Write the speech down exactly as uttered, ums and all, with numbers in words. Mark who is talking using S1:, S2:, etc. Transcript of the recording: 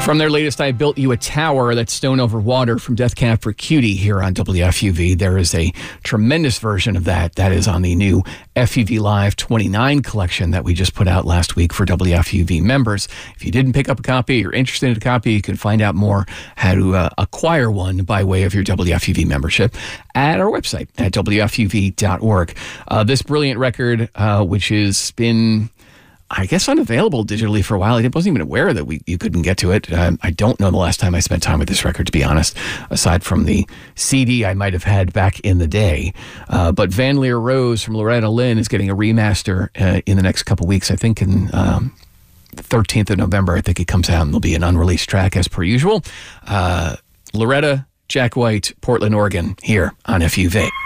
S1: From their latest I Built You a Tower, that's Stone Over Water from Death Cab for Cutie here on W F U V. There is a tremendous version of that that is on the new F U V Live twenty-nine collection that we just put out last week for W F U V members. If you didn't pick up a copy, you're interested in a copy, you can find out more how to uh, acquire one by way of your W F U V membership at our website at W F U V dot org. Uh, this brilliant record, uh, which has been, I guess, unavailable digitally for a while. I wasn't even aware that we you couldn't get to it. Um, I don't know the last time I spent time with this record, to be honest, aside from the C D I might have had back in the day. Uh, but Van Leer Rose from Loretta Lynn is getting a remaster uh, in the next couple weeks. I think in um, the thirteenth of November, I think it comes out, and there'll be an unreleased track as per usual. Uh, Loretta, Jack White, Portland, Oregon, here on F U V.